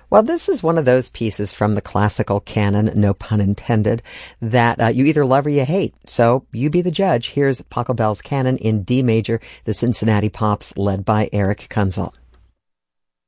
Well, this is one of those pieces from the classical canon, no pun intended, that you either love or you hate. So you be the judge. Here's Pachelbel's Canon in D major, the Cincinnati Pops, led by Eric Kunzel.